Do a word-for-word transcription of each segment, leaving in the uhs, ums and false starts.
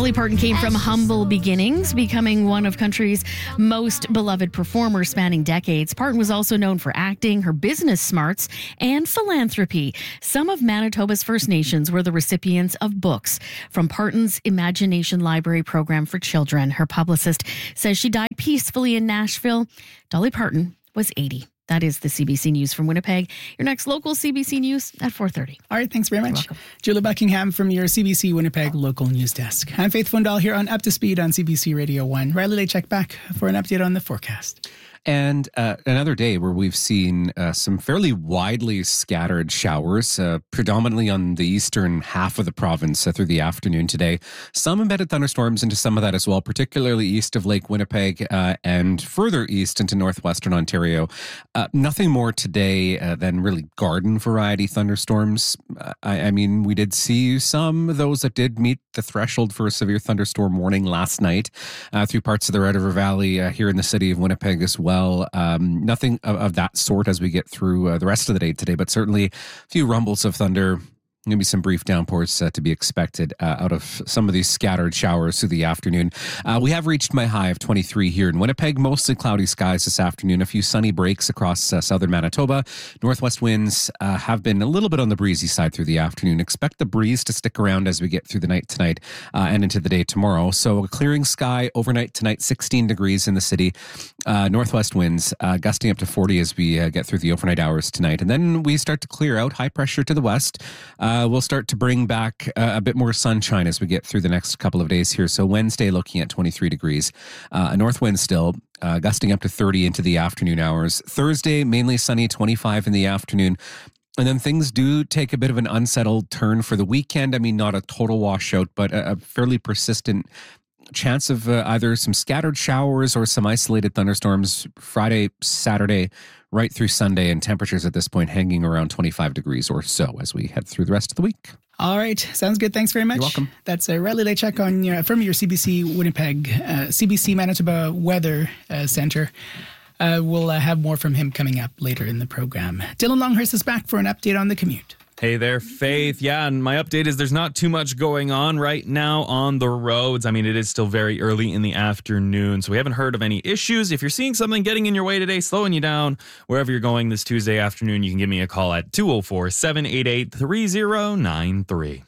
Dolly Parton came from humble beginnings, becoming one of country's most beloved performers spanning decades. Parton was also known for acting, her business smarts, and philanthropy. Some of Manitoba's First Nations were the recipients of books from Parton's Imagination Library program for children. Her publicist says she died peacefully in Nashville. Dolly Parton was eighty. That is the C B C News from Winnipeg. Your next local C B C News at four thirty. All right, thanks very much. Julia Buckingham from your C B C Winnipeg local news desk. I'm Faith Fundal here on Up to Speed on C B C Radio one. Riley Lechek back for an update on the forecast. And uh, another day where we've seen uh, some fairly widely scattered showers, uh, predominantly on the eastern half of the province uh, through the afternoon today. Some embedded thunderstorms into some of that as well, particularly east of Lake Winnipeg uh, and further east into northwestern Ontario. Uh, nothing more today uh, than really garden variety thunderstorms. Uh, I, I mean, we did see some of those that did meet the threshold for a severe thunderstorm warning last night uh, through parts of the Red River Valley uh, here in the city of Winnipeg as well. Well, um, nothing of, of that sort as we get through uh, the rest of the day today, but certainly a few rumbles of thunder, maybe some brief downpours uh, to be expected uh, out of some of these scattered showers through the afternoon. Uh, we have reached my high of twenty-three here in Winnipeg, mostly cloudy skies this afternoon, a few sunny breaks across uh, southern Manitoba. Northwest winds uh, have been a little bit on the breezy side through the afternoon. Expect the breeze to stick around as we get through the night tonight uh, and into the day tomorrow. So a clearing sky overnight tonight, sixteen degrees in the city. Uh, northwest winds uh, gusting up to forty as we uh, get through the overnight hours tonight. And then we start to clear out, high pressure to the west. Uh, we'll start to bring back uh, a bit more sunshine as we get through the next couple of days here. So Wednesday looking at twenty-three degrees. Uh, a north wind still uh, gusting up to thirty into the afternoon hours. Thursday, mainly sunny, twenty-five in the afternoon. And then things do take a bit of an unsettled turn for the weekend. I mean, not a total washout, but a, a fairly persistent chance of uh, either some scattered showers or some isolated thunderstorms Friday, Saturday, right through Sunday, and temperatures at this point hanging around twenty-five degrees or so as we head through the rest of the week. All right. Sounds good. Thanks very much. You're welcome. That's uh, Riley Lechek on your, from your C B C Winnipeg, uh, C B C Manitoba Weather uh, Center. Uh, we'll uh, have more from him coming up later in the program. Dylan Longhurst is back for an update on the commute. Hey there, Faith. Yeah, and my update is there's not too much going on right now on the roads. I mean, it is still very early in the afternoon, so we haven't heard of any issues. If you're seeing something getting in your way today, slowing you down, wherever you're going this Tuesday afternoon, you can give me a call at two oh four, seven eight eight, three oh nine three.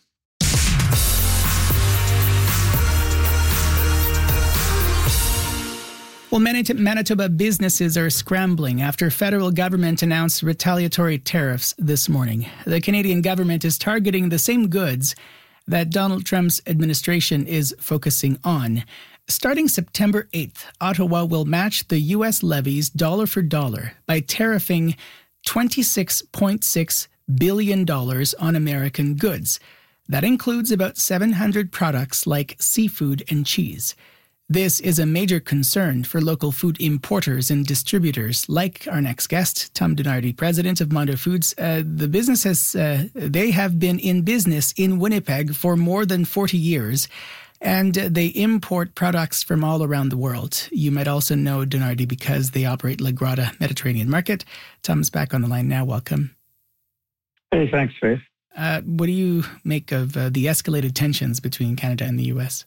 Well, Manitoba businesses are scrambling after federal government announced retaliatory tariffs this morning. The Canadian government is targeting the same goods that Donald Trump's administration is focusing on. Starting September eighth, Ottawa will match the U S levies dollar for dollar by tariffing twenty-six point six billion dollars on American goods. That includes about seven hundred products like seafood and cheese. This is a major concern for local food importers and distributors, like our next guest, Tom Donardi, president of Mondo Foods. Uh, the business has, uh, they have been in business in Winnipeg for more than forty years, and they import products from all around the world. You might also know Donardi because they operate La Grata Mediterranean Market. Tom's back on the line now. Welcome. Hey, thanks, Faith. Uh, what do you make of uh, the escalated tensions between Canada and the U S?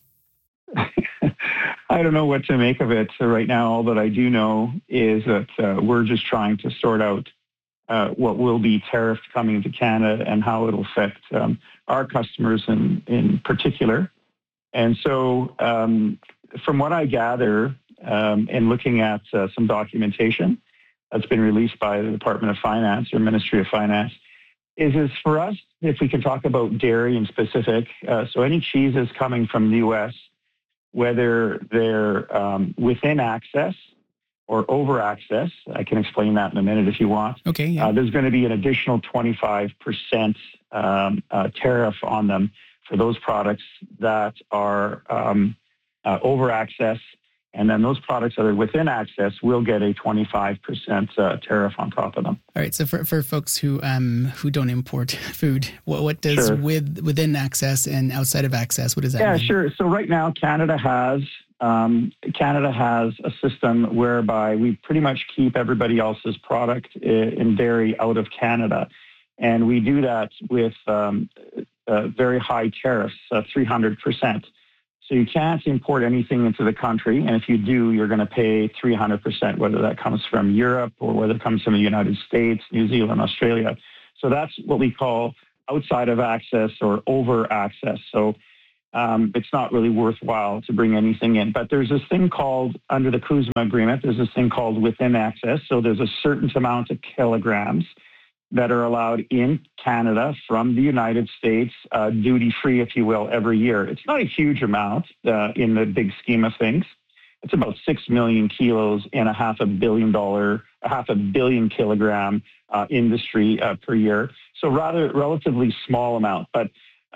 I don't know what to make of it. So right now, all that I do know is that uh, we're just trying to sort out uh, what will be tariffed coming to Canada and how it'll affect um, our customers in, in particular. And so um, from what I gather, um, in looking at uh, some documentation that's been released by the Department of Finance or Ministry of Finance, is, is for us, if we can talk about dairy in specific, uh, so any cheeses coming from the U S, whether they're um, within access or over access, I can explain that in a minute if you want. Okay. Yeah. Uh, there's going to be an additional twenty-five percent um, uh, tariff on them for those products that are um, uh, over access. And then those products that are within access will get a twenty-five percent uh, tariff on top of them. All right. So for, for folks who um who don't import food, what, what does Sure. with within access and outside of access, what does that Yeah, mean? sure. So right now, Canada has um, Canada has a system whereby we pretty much keep everybody else's product in, in dairy out of Canada, and we do that with um, uh, very high tariffs, uh, three hundred percent. So you can't import anything into the country. And if you do, you're going to pay three hundred percent, whether that comes from Europe or whether it comes from the United States, New Zealand, Australia. So that's what we call outside of access or over access. So um, it's not really worthwhile to bring anything in. But there's this thing called, under the CUSMA agreement, there's this thing called within access. So there's a certain amount of kilograms that are allowed in Canada from the United States, uh, duty-free, if you will, every year. It's not a huge amount uh, in the big scheme of things. It's about six million kilos in a half a billion dollar, a half a billion kilogram uh, industry uh, per year. So rather relatively small amount. But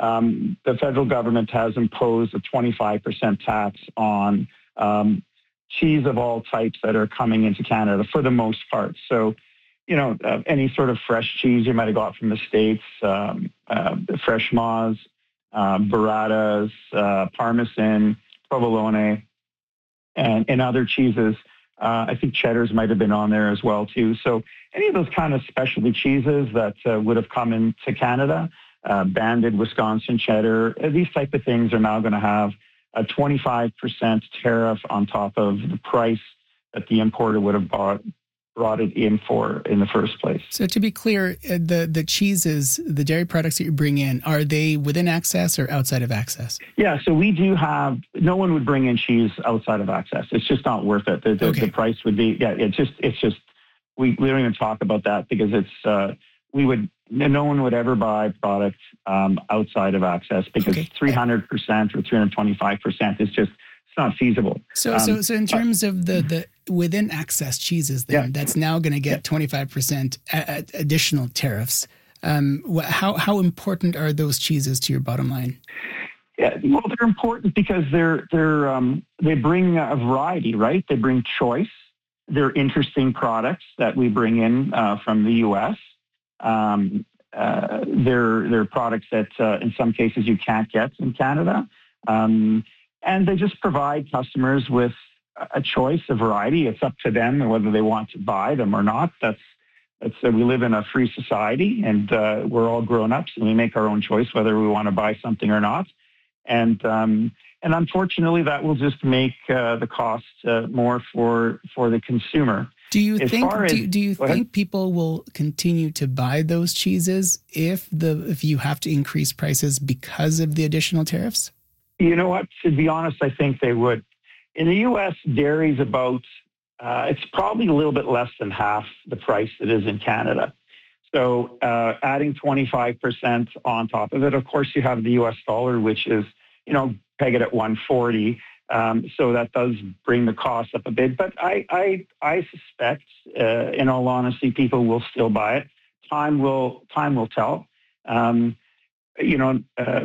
um, the federal government has imposed a twenty-five percent tax on um, cheese of all types that are coming into Canada for the most part. So, you know, uh, any sort of fresh cheese you might have got from the States, um, uh, fresh Moz, uh, burratas, uh, Parmesan, provolone, and, and other cheeses. Uh, I think cheddars might have been on there as well, too. So any of those kind of specialty cheeses that uh, would have come into Canada, uh, banded Wisconsin cheddar, uh, these type of things are now going to have a twenty-five percent tariff on top of the price that the importer would have bought. brought it in for in the first place. So to be clear, uh, the the cheeses, the dairy products that you bring in, are they within access or outside of access? Yeah, so we do have, no one would bring in cheese outside of access. It's just not worth it. The, the, Okay. the price would be, yeah, it's just, it's just, we, we don't even talk about that because it's, uh, we would, no one would ever buy product um, outside of access because Okay. three hundred percent or three hundred twenty-five percent is just, it's not feasible. So Um, so so in terms of the, the within access cheeses, then Yeah. that's now going to get twenty-five percent a- a- additional tariffs. Um, wh- how how important are those cheeses to your bottom line? Yeah, well, they're important because they're they're um, they bring a variety, right? They bring choice. They're interesting products that we bring in uh, from the U S. Um, uh, they're they're products that uh, in some cases you can't get in Canada, um, and they just provide customers with a choice, a variety. It's up to them whether they want to buy them or not. That's that's uh, we live in a free society, and uh, we're all grown ups, and we make our own choice whether we want to buy something or not. And um, and unfortunately, that will just make uh, the cost uh, more for for the consumer. Do you As think far as- do, do you Go ahead. think people will continue to buy those cheeses if the if you have to increase prices because of the additional tariffs? You know what? To be honest, I think they would. In the U S, dairy's about uh, it's probably a little bit less than half the price it is in Canada. So uh, adding twenty-five percent on top of it, of course, you have the U S dollar, which is, you know, peg it at one forty. Um, so that does bring the cost up a bit. But I, I, I suspect, uh, in all honesty, people will still buy it. Time will, time will tell. Um, you know, uh,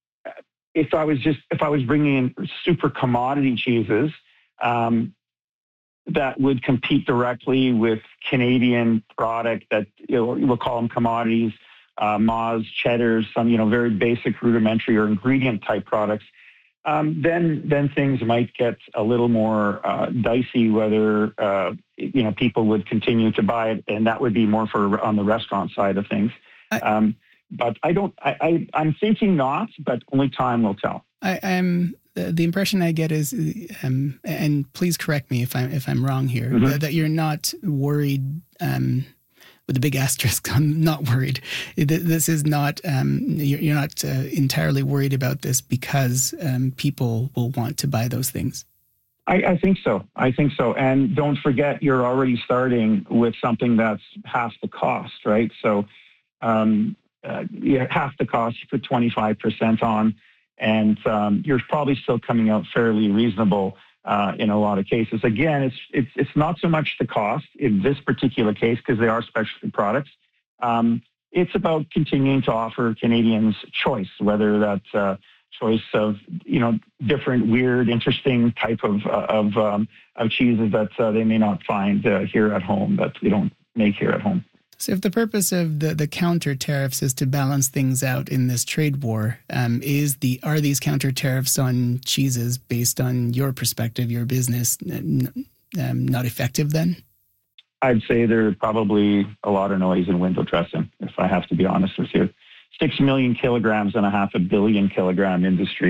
if I was just if I was bringing in super commodity cheeses um, that would compete directly with Canadian product that, you know, we'll call them commodities, uh, Moz, cheddars, some, you know, very basic rudimentary or ingredient type products. Um, then, then things might get a little more uh, dicey. Whether uh, you know people would continue to buy it, and that would be more for on the restaurant side of things. I- Um, but I don't. I, I I'm thinking not, but only time will tell. I, I'm the, the impression I get is, um, and please correct me if I'm if I'm wrong here, Mhm. that, that you're not worried. Um, with a big asterisk, I'm not worried. Th- This is not. Um, you're, you're not uh, entirely worried about this because um, people will want to buy those things. I, I think so. I think so. And don't forget, you're already starting with something that's half the cost, right? So, um, uh, you half the cost, you put twenty-five percent on, and um, you're probably still coming out fairly reasonable uh, in a lot of cases. Again, it's it's it's not so much the cost in this particular case because they are specialty products. Um, it's about continuing to offer Canadians choice, whether that's uh, choice of, you know, different, weird, interesting type of uh, of um, of cheeses that uh, they may not find uh, here at home, that we don't make here at home. So if the purpose of the, the counter tariffs is to balance things out in this trade war, um, is the are these counter tariffs on cheeses, based on your perspective, your business, n- um, not effective then? I'd say there's probably a lot of noise in window dressing, if I have to be honest with you. Six million kilograms and a half a billion kilogram industry.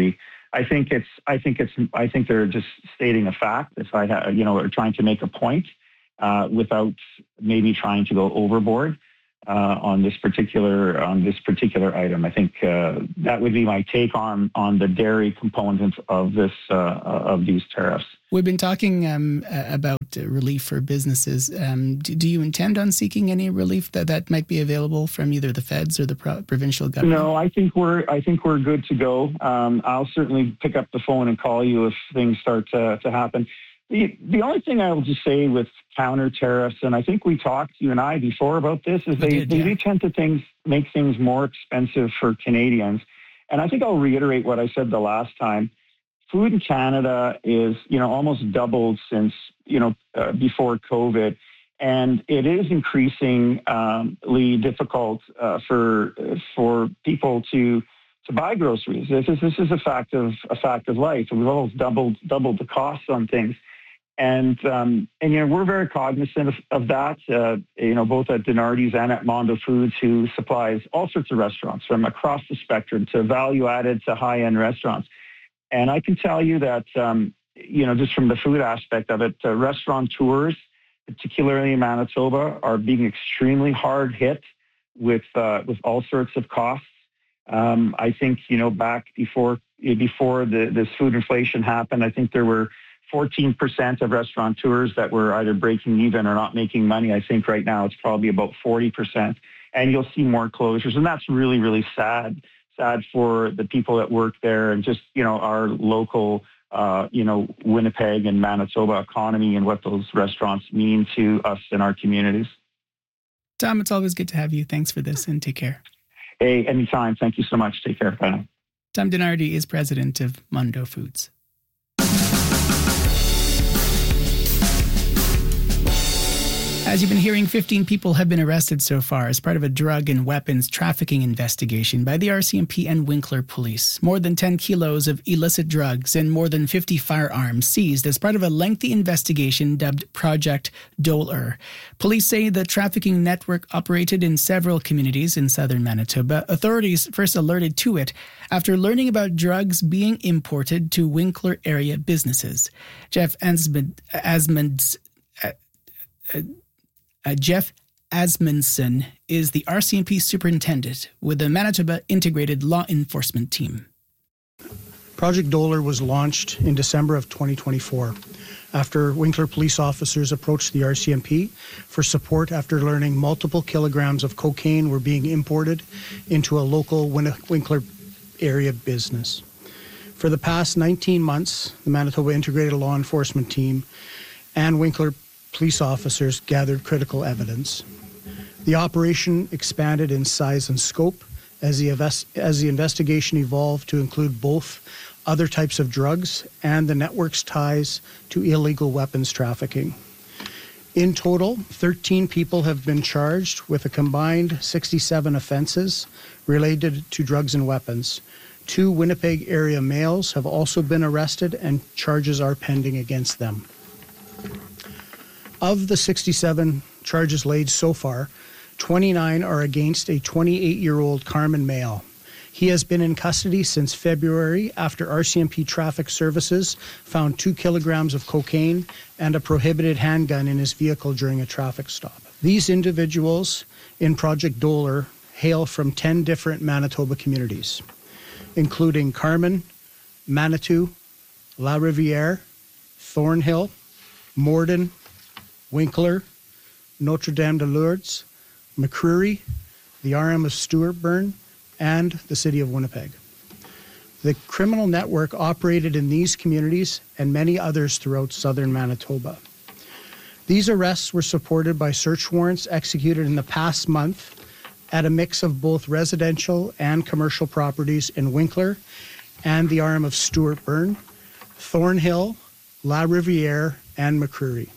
I think it's, I think it's, I think they're just stating a fact. If I, ha- you know, or trying to make a point uh, without maybe trying to go overboard uh, on this particular on this particular item. I think uh, that would be my take on on the dairy component of this uh, of these tariffs. We've been talking um, about relief for businesses. Um, do, do you intend on seeking any relief that, that might be available from either the feds or the pro- provincial government? No, I think we're I think we're good to go. Um, I'll certainly pick up the phone and call you if things start to, to happen. The, the only thing I will just say with counter tariffs, and I think we talked, you and I, before about this, is they, did, yeah. they do tend to things, make things more expensive for Canadians. And I think I'll reiterate what I said the last time. Food in Canada is, you know, almost doubled since, you know, uh, before COVID. And it is increasingly um, difficult uh, for for people to to buy groceries. This is, this is a fact of a fact of life. We've almost doubled doubled the costs on things. And, um, and you know, we're very cognizant of, of that, uh, you know, both at Dinardi's and at Mondo Foods, who supplies all sorts of restaurants from across the spectrum to value-added to high-end restaurants. And I can tell you that, um, you know, just from the food aspect of it, uh, restaurateurs, particularly in Manitoba, are being extremely hard hit with uh, with all sorts of costs. Um, I think, you know, back before before the, this food inflation happened, I think there were fourteen percent of restaurateurs that were either breaking even or not making money. I think right now it's probably about forty percent. And you'll see more closures. And that's really, really sad. Sad for the people that work there and just, you know, our local, uh, you know, Winnipeg and Manitoba economy and what those restaurants mean to us and our communities. Tom, it's always good to have you. Thanks for this and take care. Hey, anytime. Thank you so much. Take care. Bye now. Tom Dinardi is president of Mondo Foods. As you've been hearing, fifteen people have been arrested so far as part of a drug and weapons trafficking investigation by the R C M P and Winkler Police. More than ten kilos of illicit drugs and more than fifty firearms seized as part of a lengthy investigation dubbed Project Dollar. Police say the trafficking network operated in several communities in southern Manitoba. Authorities first alerted to it after learning about drugs being imported to Winkler area businesses. Jeff Asmund, Asmund uh, uh, Uh, Jeff Asmundson is the R C M P superintendent with the Manitoba Integrated Law Enforcement Team. Project Dollar was launched in December of twenty twenty-four after Winkler police officers approached the R C M P for support after learning multiple kilograms of cocaine were being imported into a local Win- Winkler area business. For the past nineteen months, the Manitoba Integrated Law Enforcement Team and Winkler police officers gathered critical evidence. The operation expanded in size and scope as the, invest- as the investigation evolved to include both other types of drugs and the network's ties to illegal weapons trafficking. In total, thirteen people have been charged with a combined sixty-seven offenses related to drugs and weapons. Two Winnipeg area males have also been arrested and charges are pending against them. Of the sixty-seven charges laid so far, twenty-nine are against a twenty-eight-year-old Carmen male. He has been in custody since February after R C M P Traffic Services found two kilograms of cocaine and a prohibited handgun in his vehicle during a traffic stop. These individuals in Project Dollar hail from ten different Manitoba communities, including Carmen, Manitou, La Rivière, Thornhill, Morden, Winkler, Notre Dame de Lourdes, McCreary, the R M of Stewart-Burn, and the City of Winnipeg. The criminal network operated in these communities and many others throughout southern Manitoba. These arrests were supported by search warrants executed in the past month at a mix of both residential and commercial properties in Winkler and the R M of Stewart-Burn, Thornhill, La Rivière, and McCreary.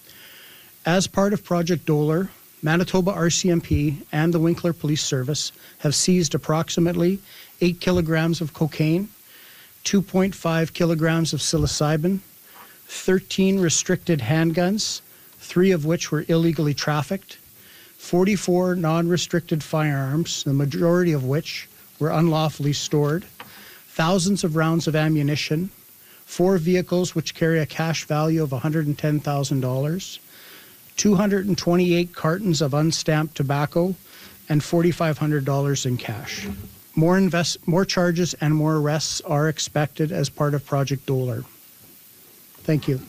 As part of Project Dollar, Manitoba R C M P and the Winkler Police Service have seized approximately eight kilograms of cocaine, two point five kilograms of psilocybin, thirteen restricted handguns, three of which were illegally trafficked, forty-four non-restricted firearms, the majority of which were unlawfully stored, thousands of rounds of ammunition, four vehicles which carry a cash value of one hundred ten thousand dollars, two hundred twenty-eight cartons of unstamped tobacco, and four thousand five hundred dollars in cash. More invest, more charges and more arrests are expected as part of Project Dollar. Thank you.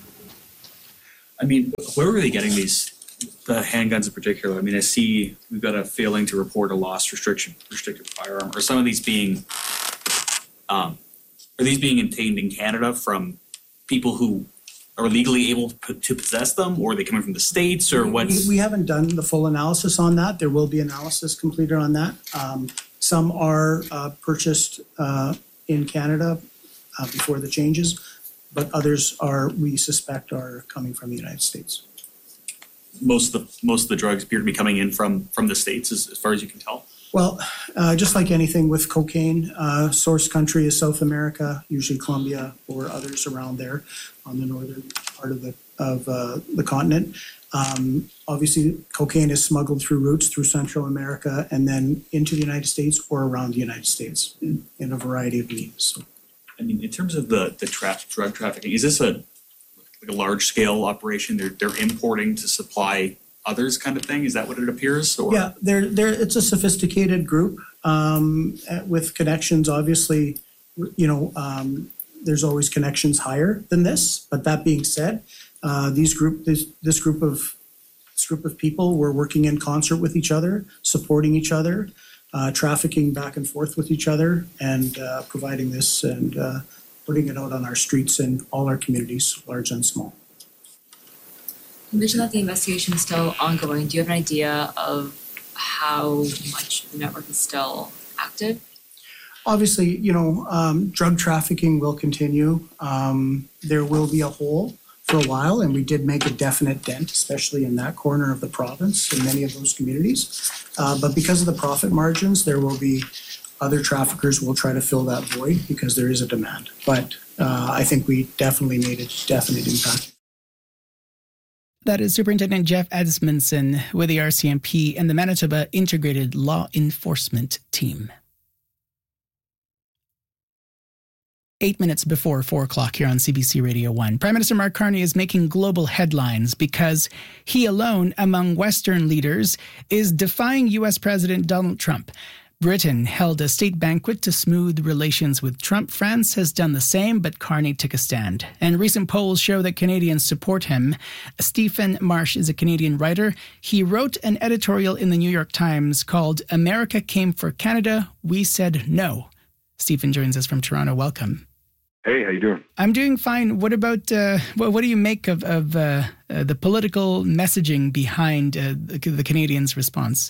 I mean, where were they getting these, the handguns in particular? I mean, I see we've got a failing to report a lost restriction, restricted firearm. Are some of these being, um, are these being obtained in Canada from people who are legally able to possess them, or are they coming from the States, or what's? We, we haven't done the full analysis on that. There will be analysis completed on that. Um, some are uh, purchased uh, in Canada uh, before the changes, but others are, we suspect, are coming from the United States. Most of the most of the drugs appear to be coming in from from the States, as, as far as you can tell. Well, uh, just like anything with cocaine, uh, source country is South America, usually Colombia or others around there on the northern part of the of uh, the continent. Um, obviously, cocaine is smuggled through routes through Central America and then into the United States or around the United States in, in a variety of means. So. I mean, in terms of the the tra- drug trafficking, is this a like a large scale operation? They're they're importing to supply others, kind of thing. Is that what it appears? Or? Yeah, they're they're it's a sophisticated group um, with connections. Obviously, you know, um, there's always connections higher than this. But that being said, uh, these group this this group of this group of people were working in concert with each other, supporting each other. Uh, trafficking back and forth with each other and uh, providing this and uh, putting it out on our streets in all our communities, large and small. You mentioned that the investigation is still ongoing. Do you have an idea of how much the network is still active? Obviously, you know, um, drug trafficking will continue. Um, there will be a hole for a while, and we did make a definite dent, especially in that corner of the province, in many of those communities. Uh, but because of the profit margins, there will be other traffickers will try to fill that void because there is a demand. But uh, I think we definitely made a definite impact. That is Superintendent Jeff Edmondson with the R C M P and the Manitoba Integrated Law Enforcement Team. Eight minutes before four o'clock here on C B C Radio one. Prime Minister Mark Carney is making global headlines because he alone, among Western leaders, is defying U S President Donald Trump. Britain held a state banquet to smooth relations with Trump. France has done the same, but Carney took a stand. And recent polls show that Canadians support him. Stephen Marsh is a Canadian writer. He wrote an editorial in the New York Times called "America Came for Canada, We Said No." Stephen joins us from Toronto. Welcome. Hey, how you doing? I'm doing fine. What about uh, what, what do you make of, of uh, uh, the political messaging behind uh, the, the Canadians' response?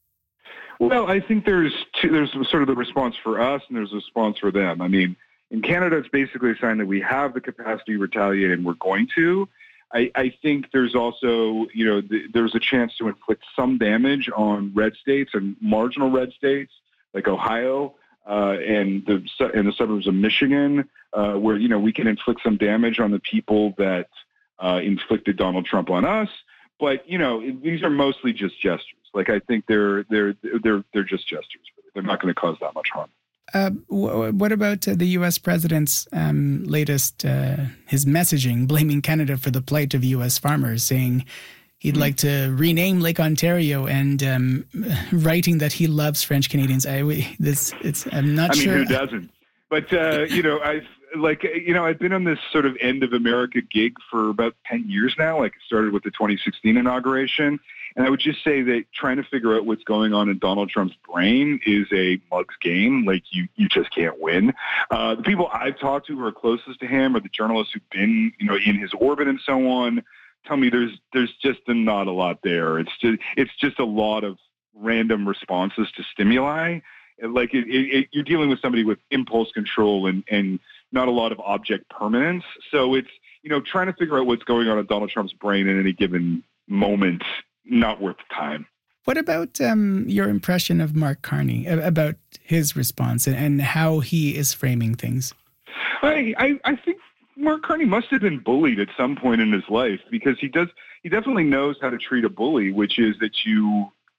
Well, I think there's two, there's sort of the response for us and there's a response for them. I mean, in Canada, it's basically a sign that we have the capacity to retaliate and we're going to. I, I think there's also, you know, th- there's a chance to inflict some damage on red states and marginal red states like Ohio. Uh, and the in the suburbs of Michigan, uh, where you know we can inflict some damage on the people that uh, inflicted Donald Trump on us. But you know these are mostly just gestures. Like I think they're they're they're they're just gestures. They're not going to cause that much harm. Uh, w- what about uh, the U S president's um, latest uh, his messaging blaming Canada for the plight of U S farmers, saying he'd like to rename Lake Ontario and um, writing that he loves French Canadians. I this it's I'm not I mean, sure. who doesn't? But uh, you know, I've like you know, I've been on this sort of end of America gig for about ten years now. Like, it started with the twenty sixteen inauguration, and I would just say that trying to figure out what's going on in Donald Trump's brain is a mug's game. Like, you you just can't win. Uh, the people I've talked to who are closest to him, or the journalists who've been you know in his orbit and so on, tell me there's there's just not a lot there. It's just it's just a lot of random responses to stimuli. Like it, it, it, you're dealing with somebody with impulse control and, and not a lot of object permanence. So it's you know trying to figure out what's going on in Donald Trump's brain at any given moment, not worth the time. What about um, your impression of Mark Carney, about his response and, and how he is framing things? I, I I think Mark Carney must have been bullied at some point in his life, because he does he definitely knows how to treat a bully, which is that you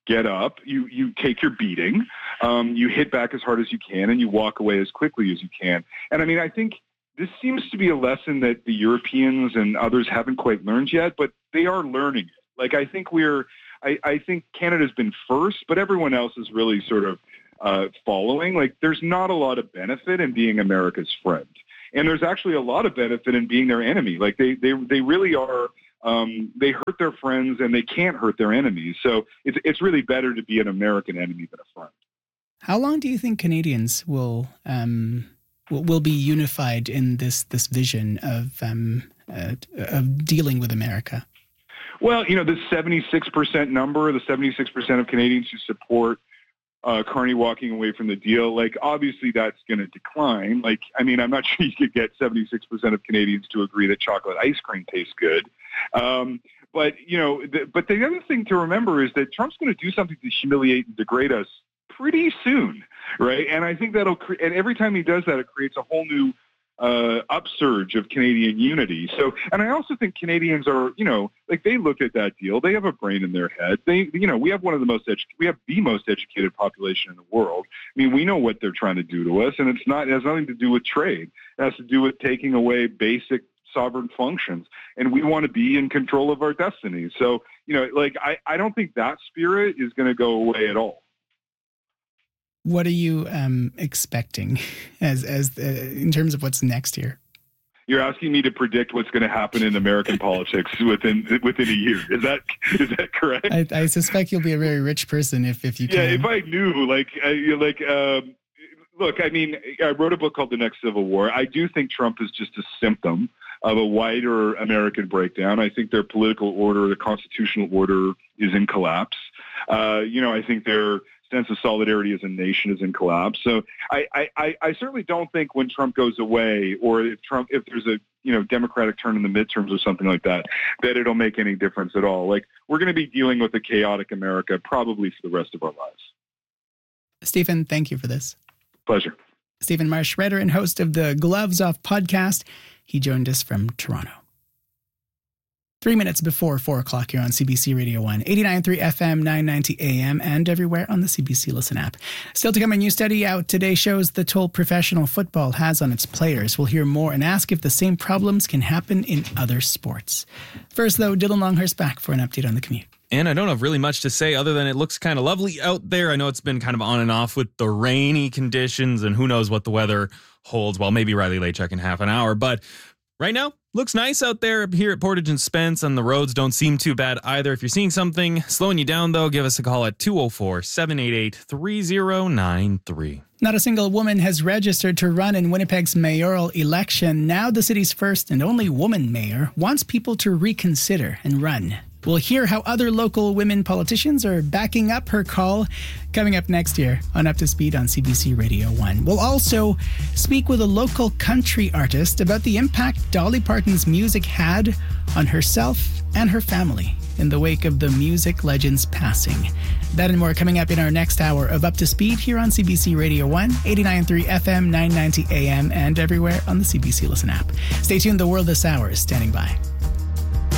get up, you you take your beating, um, you hit back as hard as you can, and you walk away as quickly as you can. And I mean, I think this seems to be a lesson that the Europeans and others haven't quite learned yet, but they are learning it. Like, I think we're, I, I think Canada's been first, but everyone else is really sort of uh, following. Like, there's not a lot of benefit in being America's friend. And there's actually a lot of benefit in being their enemy. Like, they, they, they really are, um, they hurt their friends and they can't hurt their enemies. So it's, it's really better to be an American enemy than a friend. How long do you think Canadians will, um, will, will be unified in this, this vision of, um, uh, of dealing with America? Well, you know, the seventy-six percent number, the seventy-six percent of Canadians who support uh, Carney walking away from the deal, like, obviously that's going to decline. Like, I mean, I'm not sure you could get seventy-six percent of Canadians to agree that chocolate ice cream tastes good. Um, but, you know, the, but the other thing to remember is that Trump's going to do something to humiliate and degrade us pretty soon, right? And I think that'll, cre- and every time he does that, it creates a whole new uh, upsurge of Canadian unity. So, and I also think Canadians are, you know, like, they look at that deal, they have a brain in their head. They, you know, we have one of the most, edu- we have the most educated population in the world. I mean, we know what they're trying to do to us, and it's not, it has nothing to do with trade. It has to do with taking away basic sovereign functions, and we want to be in control of our destiny. So, you know, like, I, I don't think that spirit is going to go away at all. What are you um, expecting as as uh, in terms of what's next here? You're asking me to predict what's going to happen in American politics within within a year. Is that is that correct? I, I suspect you'll be a very rich person if, if you can. Yeah, if I knew, like, I, like, um, look, I mean, I wrote a book called The Next Civil War. I do think Trump is just a symptom of a wider American breakdown. I think their political order, the constitutional order, is in collapse. Uh, you know, I think their sense of solidarity as a nation is in collapse. So I, I, I certainly don't think when Trump goes away, or if Trump, if there's a, you know, Democratic turn in the midterms or something like that, that it'll make any difference at all. Like, we're going to be dealing with a chaotic America probably for the rest of our lives. Stephen, thank you for this. Pleasure. Stephen Marsh, writer and host of the Gloves Off podcast. He joined us from Toronto. Three minutes before four o'clock here on C B C Radio one, eighty-nine point three F M, nine ninety A M, and everywhere on the C B C Listen app. Still to come, a new study out today shows the toll professional football has on its players. We'll hear more and ask if the same problems can happen in other sports. First, though, Dylan Longhurst back for an update on the commute. And I don't have really much to say other than it looks kind of lovely out there. I know it's been kind of on and off with the rainy conditions, and who knows what the weather holds. Well, maybe Riley Lachuk in half an hour, but right now, looks nice out there here at Portage and Spence, and the roads don't seem too bad either. If you're seeing something slowing you down, though, give us a call at two oh four, seven eight eight, three oh nine three. Not a single woman has registered to run in Winnipeg's mayoral election. Now the city's first and only woman mayor wants people to reconsider and run. We'll hear how other local women politicians are backing up her call coming up next year on Up to Speed on C B C Radio one. We'll also speak with a local country artist about the impact Dolly Parton's music had on herself and her family in the wake of the music legend's passing. That and more coming up in our next hour of Up to Speed here on C B C Radio one, eighty-nine point three F M, nine ninety A M, and everywhere on the C B C Listen app. Stay tuned, the world this hour is standing by.